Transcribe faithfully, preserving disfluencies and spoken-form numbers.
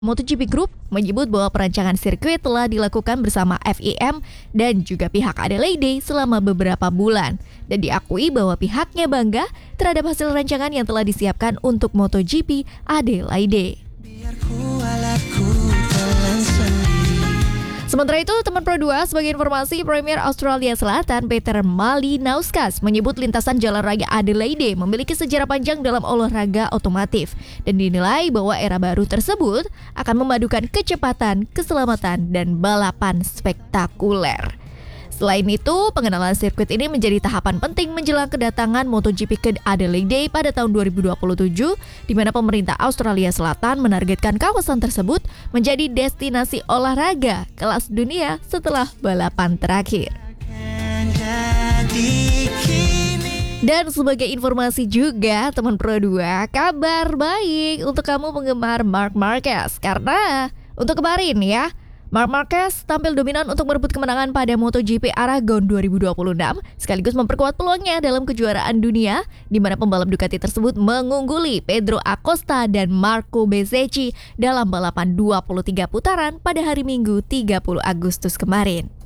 MotoGP Group menyebut bahwa perancangan sirkuit telah dilakukan bersama F I M dan juga pihak Adelaide selama beberapa bulan dan diakui bahwa pihaknya bangga terhadap hasil rancangan yang telah disiapkan untuk MotoGP Adelaide. Sementara itu, teman Pro dua, sebagai informasi, Premier Australia Selatan Peter Malinauskas menyebut lintasan jalan raya Adelaide memiliki sejarah panjang dalam olahraga otomotif dan dinilai bahwa era baru tersebut akan memadukan kecepatan, keselamatan, dan balapan spektakuler. Selain itu, pengenalan sirkuit ini menjadi tahapan penting menjelang kedatangan MotoGP ke Adelaide pada tahun dua ribu dua puluh tujuh, di mana pemerintah Australia Selatan menargetkan kawasan tersebut menjadi destinasi olahraga kelas dunia setelah balapan terakhir. Dan sebagai informasi juga, teman Pro dua, kabar baik untuk kamu penggemar Marc Marquez, karena untuk kemarin ya, Marc Marquez tampil dominan untuk merebut kemenangan pada MotoGP Aragon dua ribu dua puluh enam, sekaligus memperkuat peluangnya dalam kejuaraan dunia, di mana pembalap Ducati tersebut mengungguli Pedro Acosta dan Marco Bezzecchi dalam balapan dua puluh tiga putaran pada hari Minggu tiga puluh Agustus kemarin.